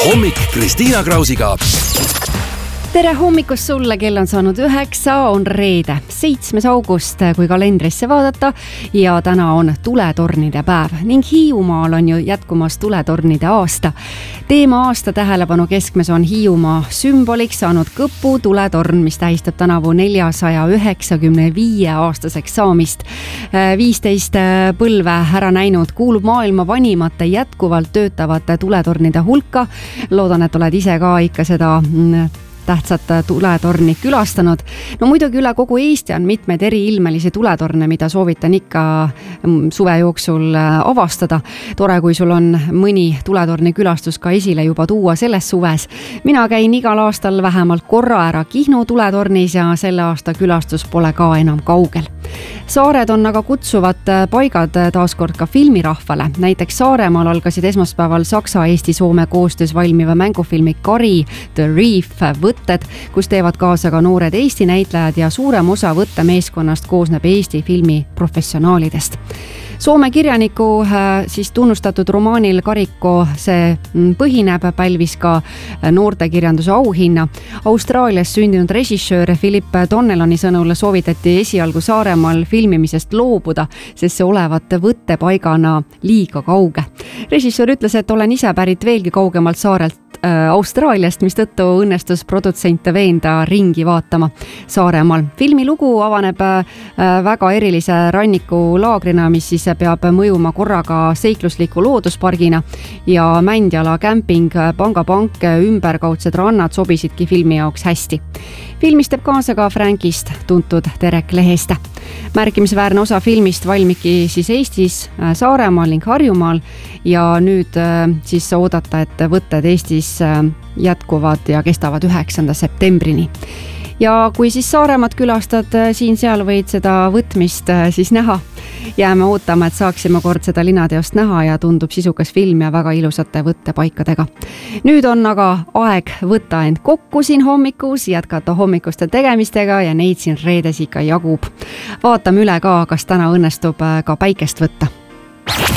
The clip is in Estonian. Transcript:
hommik Kristiina Krausiga. Tere hommikust sulle, kell on saanud 9, on reede, 7. august, kui kalendrisse vaadata ja täna on tuletornide päev ning Hiiumaal on ju jätkumas tuletornide aasta. Teema aasta tähelepanu keskmes on Hiiumaa sümboliks saanud Kõpu tuletorn, mis tähistab tänavu 495 aastaseks saamist. 15 põlve ära näinud, kuulub maailma vanimate jätkuvalt töötavate tuletornide hulka. Loodan, et oled ise ka ikka seda tähtsat tuletorni külastanud. No muidugi üle kogu Eesti on mitmeid eriilmelisi tuletorne, mida soovitan ikka suve jooksul avastada. Tore, kui sul on mõni tuletorni külastus ka esile juba tuua selles suves. Mina käin igal aastal vähemalt korra ära Kihnu tuletornis ja selle aasta külastus pole ka enam kaugel. Saared on aga kutsuvad paigad taaskord ka filmirahvale. Näiteks Saaremaal algasid esmaspäeval Saksa-Eesti-Soome koostöös valmiva mängufilmi Kari The Reef võtted, kus teevad kaasa ka noored Eesti näitlejad ja suurem osa võttemeeskonnast koosneb Eesti filmi professionaalidest. Soome kirjaniku siis tunnustatud romaanil Karikko see põhineb, pälvis ka noortekirjanduse auhinna. Austraalias sündinud režissöör Philip Donnelloni sõnul soovitati esialgu Saaremaal filmimisest loobuda, sest see olevat võttepaigana liiga kauge. Režissöör ütles, et olen ise pärit veelgi kaugemalt saarelt Austraaliast, mis tõttu õnnestus produtsente veenda ringi vaatama Saaremaal. Filmi lugu avaneb väga erilise rannikulaagrina, mis siis peab mõjuma korraga seiklusliku looduspargina ja Mändjala kämping, pangapank, ümberkaudsed rannad sobisidki filmi jaoks hästi. Filmis teeb kaasa ka Frankist tuntud Terek Leheste. Märkimisväärne osa filmist valmibki siis Eestis, Saaremaal ning Harjumaal ja nüüd siis oodata, et võtted Eestis jätkuvad ja kestavad 9. septembrini. Ja kui siis Saaremaad külastad, siin-seal võid seda võtmist siis näha. Jääme ootama, et saaksime kord seda linateost näha ja tundub sisukas film ja väga ilusate võttepaikadega. Nüüd on aga aeg võtta end kokku siin hommikus, jätkata hommikuste tegemistega ja neid siin reedes ikka jagub. Vaatame üle ka, kas täna õnnestub ka päikest võtta.